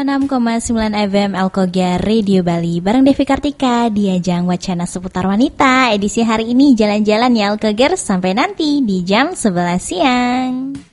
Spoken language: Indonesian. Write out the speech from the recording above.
6,9 FM Alkogia Radio Bali. Bareng Devi Kartika di ajang wacana seputar wanita. Edisi hari ini jalan-jalan ya Alkoger. Sampai nanti di jam 11 siang.